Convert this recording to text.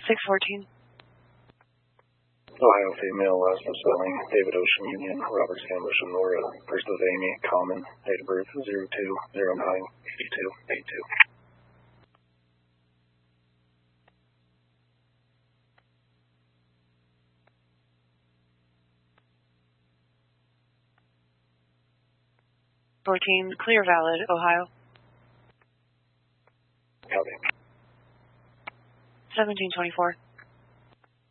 614. Ohio female, last of spelling, David Ocean Union, Robert Sandbush, and Laura, first of Amy, common, date of birth 02098282. 14, clear valid, Ohio. Copy. 1724.